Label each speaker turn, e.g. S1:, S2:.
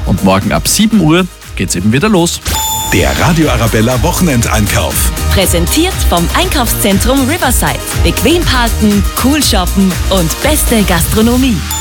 S1: Und morgen ab 7 Uhr geht's eben wieder los.
S2: Der Radio Arabella Wochenendeinkauf.
S3: Präsentiert vom Einkaufszentrum Riverside. Bequem parken, cool shoppen und beste Gastronomie.